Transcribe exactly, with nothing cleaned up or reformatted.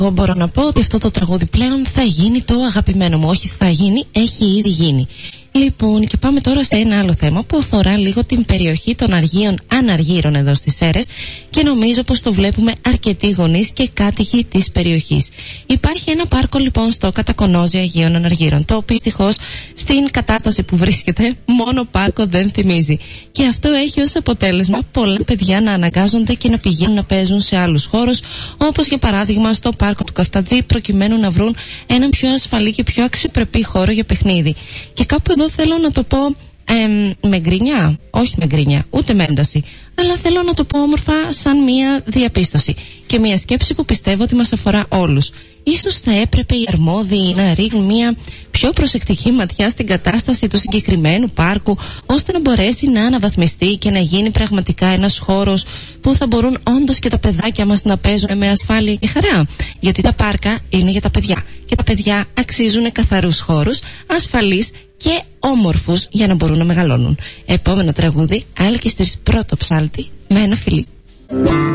Εγώ μπορώ να πω ότι αυτό το τραγούδι πλέον θα γίνει το αγαπημένο μου. Όχι θα γίνει, έχει ήδη γίνει. Λοιπόν, και πάμε τώρα σε ένα άλλο θέμα που αφορά λίγο την περιοχή των Αργίων Αναργύρων εδώ στις Σέρρες και νομίζω πως το βλέπουμε αρκετοί γονείς και κάτοικοι της περιοχής. Υπάρχει ένα πάρκο λοιπόν στο Κατακονόζιο Αγίων Αναργύρων, το οποίο δυστυχώς στην κατάσταση που βρίσκεται μόνο πάρκο δεν θυμίζει. Και αυτό έχει ως αποτέλεσμα πολλά παιδιά να αναγκάζονται και να πηγαίνουν να παίζουν σε άλλους χώρους, όπως για παράδειγμα στο πάρκο του Καφτατζή, προκειμένου να βρουν έναν πιο ασφαλή και πιο αξιοπρεπή χώρο για παιχνίδι. Και κάπου εδώ θέλω να το πω ε, με γκρινιά, όχι με γκρινιά, ούτε με ένταση, αλλά θέλω να το πω όμορφα σαν μία διαπίστωση και μία σκέψη που πιστεύω ότι μας αφορά όλους. Ίσως θα έπρεπε οι αρμόδιοι να ρίχνουν μία πιο προσεκτική ματιά στην κατάσταση του συγκεκριμένου πάρκου, ώστε να μπορέσει να αναβαθμιστεί και να γίνει πραγματικά ένας χώρος που θα μπορούν όντως και τα παιδάκια μας να παίζουν με ασφάλεια και χαρά. Γιατί τα πάρκα είναι για τα παιδιά και τα παιδιά αξίζουν καθαρούς χώρους, ασφαλείς και όμορφους για να μπορούν να μεγαλώνουν. Επόμενο τραγούδι, Άλκης Τρεις πρώτο ψάλτη, με ένα φιλί.